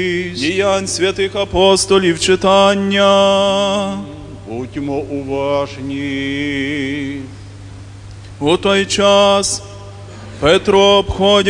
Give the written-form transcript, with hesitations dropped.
Діянь святих апостолів читання. Будьмо уважні. У той час Петро, обходячи